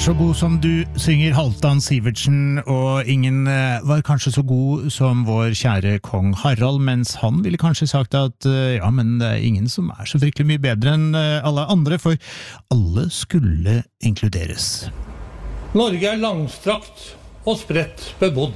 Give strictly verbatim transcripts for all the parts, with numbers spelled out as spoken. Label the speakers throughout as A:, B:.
A: så god som du, synger Halvdan Sivertsen, og ingen var kanskje så god som vår kjære kong Harald, mens han ville kanskje sagt at ja, men det er ingen som er så fryktelig mye bedre enn alle andre, for alle skulle inkluderes.
B: Norge er langstrakt og spredt bebodd.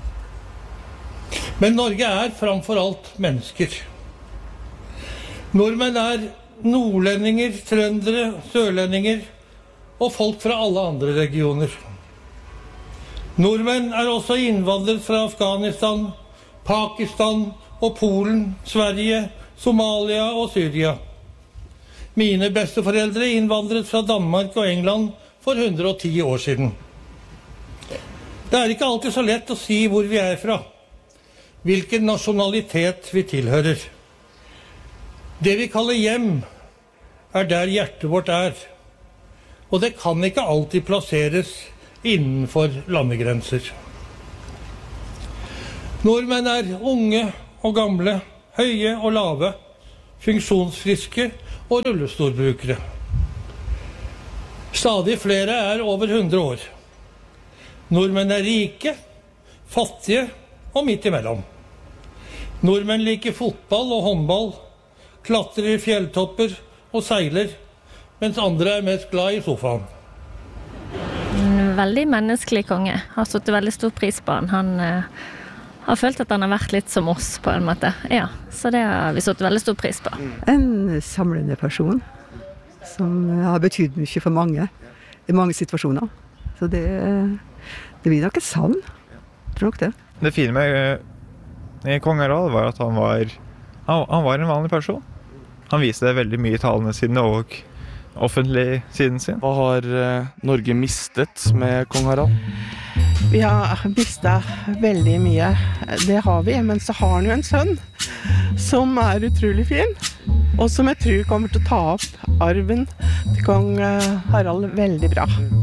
B: Men Norge er framfor alt mennesker. Nordmenn er nordlendinger, trøndere, sørlendinger og folk fra alle andre regioner. Nordmenn er også innvandret fra Afghanistan, Pakistan og Polen, Sverige, Somalia og Syria. Mine besteforeldre innvandret fra Danmark og England for hundre og ti år siden. Det er ikke alltid så lett å si hvor vi er fra, hvilken nasjonalitet vi tilhører. Det vi kaller hjem er der hjertet vårt er, og det kan ikke alltid plasseres innenfor landegrenser. Nordmenn er unge og gamle, høye og lave, funksjonsfriske og rullestolbrukere. Stadig flere er over hundre år. Nordmenn er rike, fattige og midt imellom. Nordmenn liker fotball og håndball, klatrer i fjelltopper og seiler, mens andre er mest glad i sofaen.
C: En veldig menneskelig konge. Har stått veldig stor pris på han. Han uh, har følt at han har vært litt som oss på en måte. Ja, så det har vi stått veldig stor pris på.
D: En samlende person som har betydd mye for mange i mange situasjoner. Så det, det blir nok et savn, tror jeg det.
E: Det fine med kong Harald var at han var, han var en vanlig person. Han viste det veldig mye i talene sine og offentlig siden sin.
F: Hva har Norge mistet med kong Harald?
G: Vi har mistet veldig mye. Det har vi, men så har han jo en sønn som er utrolig fin, og som jeg tror kommer til å ta opp arven til kong Harald veldig bra.